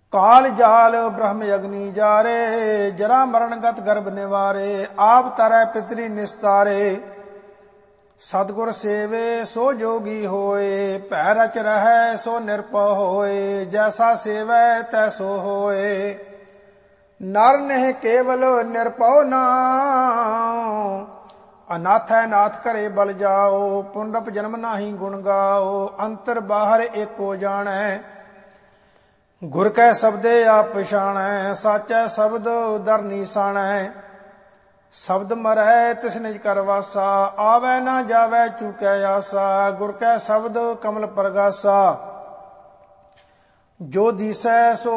ਕਾਲ ਜਾਲ ਬ੍ਰਹਮ ਅਗਨੀ ਜਾਰੇ, ਜਰਾ ਮਰਨ ਗਤ ਗਰਭ ਨਿਵਾਰੇ, ਆਪ ਤਰੈ ਪਿਤਰੀ ਨਿਸਤਾਰੇ, ਸਤਿਗੁਰ ਸੇਵੇ ਸੋ ਜੋਗੀ ਹੋਏ, ਭੈ ਰਚ ਰਹੈ ਸੋ ਨਿਰਭਉ ਹੋਏ, ਜੈਸਾ ਸੇਵੈ ਤੈਸੋ ਹੋਏ, ਨਰ ਨਹਿ ਕੇਵਲ ਨਿਰਭਉ ਨਾਉ, ਅਨਾਥੈ ਨਾਥ ਘਰੇ ਬਲ ਜਾਓ, ਪੁਨਰਪ ਜਨਮ ਨਾਹੀ ਗੁਣ ਗਾਓ, ਅੰਤਰ ਬਾਹਰ ਏਕੋ ਜਾਣੈ, ਗੁਰ ਕੈ ਸ਼ਬਦੇ ਆਪ ਪਛਾਣੈ, ਸਾਚੈ ਸ਼ਬਦ ਦਰ ਨੀਸਾਣੈ, ਸ਼ਬਦ ਮਰੈ ਤਿਸ ਨਿਜ ਕਰ ਵਾਸਾ, ਆਵੈ ਨਾ ਜਾਵੈ ਚੂਕੈ ਆਸਾ, ਗੁਰ ਕੈ ਸ਼ਬਦ ਕਮਲ ਪ੍ਰਗਾਸਾ, ਜੋ ਦੀਸੈ ਸੋ